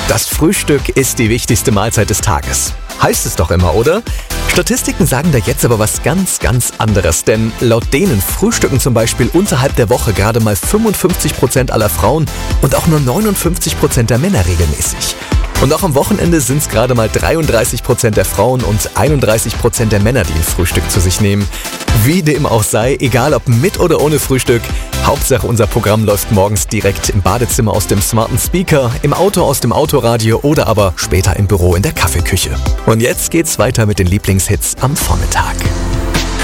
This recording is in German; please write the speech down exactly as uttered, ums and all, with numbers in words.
Das Frühstück ist die wichtigste Mahlzeit des Tages. Heißt es doch immer, oder? Statistiken sagen da jetzt aber was ganz, ganz anderes. Denn laut denen frühstücken zum Beispiel unterhalb der Woche gerade mal fünfundfünfzig Prozent aller Frauen und auch nur neunundfünfzig Prozent der Männer regelmäßig. Und auch am Wochenende sind es gerade mal dreiunddreißig Prozent der Frauen und einunddreißig Prozent der Männer, die ein Frühstück zu sich nehmen. Wie dem auch sei, egal ob mit oder ohne Frühstück, Hauptsache unser Programm läuft morgens direkt im Badezimmer aus dem smarten Speaker, im Auto aus dem Autoradio oder aber später im Büro in der Kaffeeküche. Und jetzt geht's weiter mit den Lieblingshits am Vormittag.